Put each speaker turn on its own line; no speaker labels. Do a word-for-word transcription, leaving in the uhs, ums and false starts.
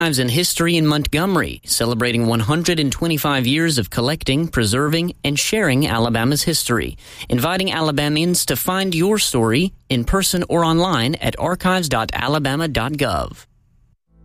Archives and History in Montgomery, celebrating one hundred twenty-five years of collecting, preserving, and sharing Alabama's history. Inviting Alabamians to find your story in person or online at archives dot alabama dot gov.